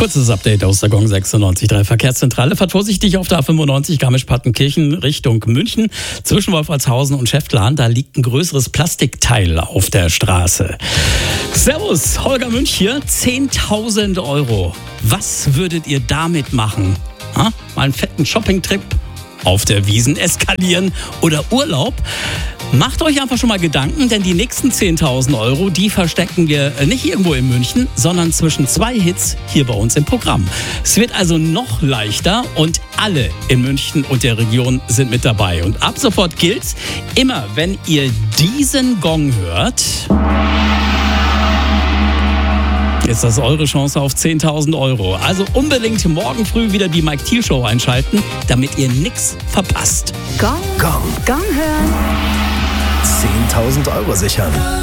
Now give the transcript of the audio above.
Kurzes Update aus der Gong 96.3 Verkehrszentrale. Fahrt vorsichtig auf der A95 Garmisch-Partenkirchen Richtung München. Zwischen Wolfratshausen und Schäftlarn, da liegt ein größeres Plastikteil auf der Straße. Servus, Holger Münch hier. 10.000 Euro. Was würdet ihr damit machen? Mal einen fetten Shoppingtrip auf der Wiesn eskalieren oder Urlaub? Macht euch einfach schon mal Gedanken, denn die nächsten 10.000 Euro, die verstecken wir nicht irgendwo in München, sondern zwischen 2 Hits hier bei uns im Programm. Es wird also noch leichter und alle in München und der Region sind mit dabei. Und ab sofort gilt's, immer wenn ihr diesen Gong hört, ist das eure Chance auf 10.000 Euro. Also unbedingt morgen früh wieder die Mike Thiel Show einschalten, damit ihr nichts verpasst. Gong hören. 10.000 Euro sichern.